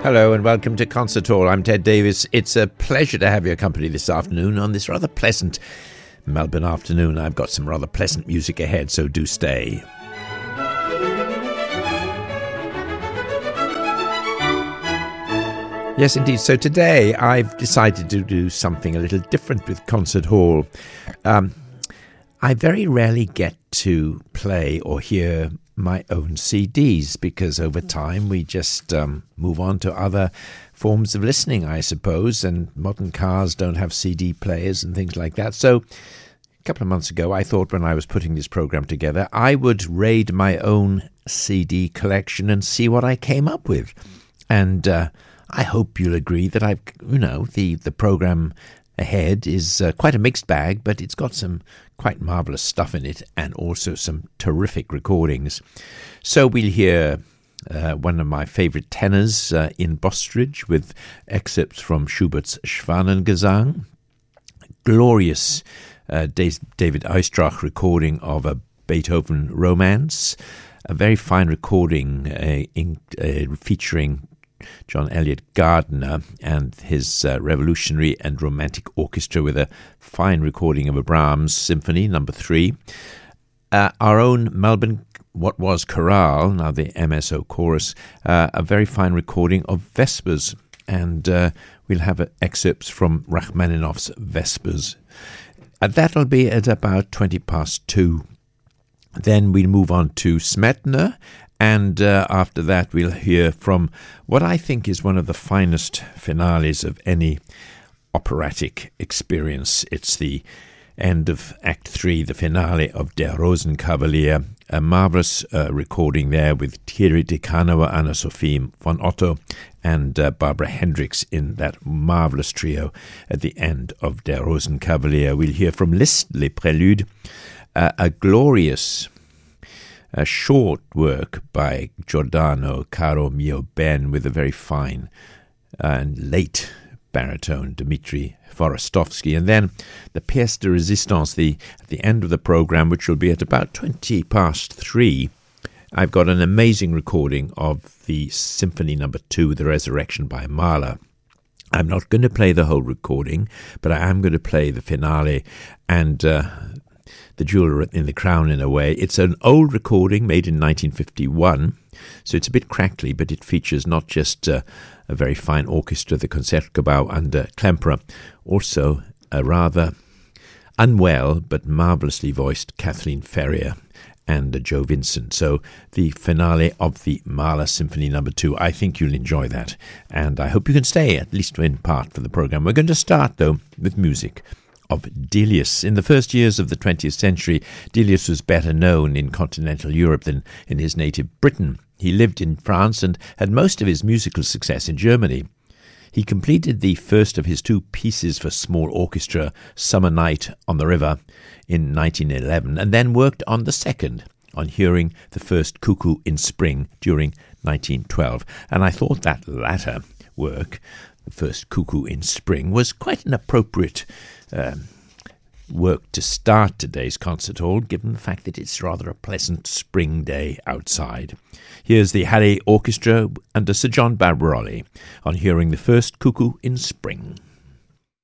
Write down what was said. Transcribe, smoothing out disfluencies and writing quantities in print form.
Hello and welcome to Concert Hall. I'm Ted Davis. It's a pleasure to have your company this afternoon on this rather pleasant Melbourne afternoon. I've got some rather pleasant music ahead, so do stay. Yes, indeed. So today I've decided to do something a little different with Concert Hall. I very rarely get to play or hear my own CDs because over time we just move on to other forms of listening, I suppose, and modern cars don't have CD players and things like that. So a couple of months ago, I thought when I was putting this program together, I would raid my own CD collection and see what I came up with. And I hope you'll agree that the program ahead is quite a mixed bag, but it's got some quite marvellous stuff in it and also some terrific recordings. So we'll hear one of my favourite tenors in Bostridge with excerpts from Schubert's Schwanengesang, glorious David Oistrakh recording of a Beethoven romance, a very fine recording featuring John Elliott Gardner and his revolutionary and romantic orchestra with a fine recording of a Brahms Symphony No. 3. Our own Melbourne What Was Chorale, now the MSO Chorus, a very fine recording of Vespers, and we'll have excerpts from Rachmaninoff's Vespers. That'll be at about 2:20. Then we'll move on to Smetana. And after that, we'll hear from what I think is one of the finest finales of any operatic experience. It's the end of Act 3, the finale of Der Rosenkavalier, a marvellous recording there with Thierry Dekanauer, Anna-Sophie von Otto, and Barbara Hendricks in that marvellous trio at the end of Der Rosenkavalier. We'll hear from Liszt, Les Préludes, a glorious a short work by Giordano Caro Mio Ben with a very fine and late baritone Dmitri Forostovsky, and then the pièce de résistance at the end of the program, which will be at about 3:20. I've got an amazing recording of the Symphony No. 2, The Resurrection by Mahler. I'm not going to play the whole recording, but I am going to play the finale and the jewel in the crown in a way. It's an old recording made in 1951, so it's a bit crackly, but it features not just a very fine orchestra, the Concertgebouw under Klemperer, also a rather unwell but marvellously voiced Kathleen Ferrier and Joe Vincent. So the finale of the Mahler Symphony No. 2, I think you'll enjoy that, and I hope you can stay at least in part for the program. We're going to start, though, with music of Delius. In the first years of the 20th century, Delius was better known in continental Europe than in his native Britain. He lived in France and had most of his musical success in Germany. He completed the first of his 2 pieces for small orchestra, Summer Night on the River, in 1911, and then worked on the second, on hearing the first Cuckoo in Spring during 1912. And I thought that latter work, the first Cuckoo in Spring, was quite an appropriate work to start today's concert hall, given the fact that it's rather a pleasant spring day outside. Here's the Hallé Orchestra under Sir John Barbirolli on hearing the first Cuckoo in Spring.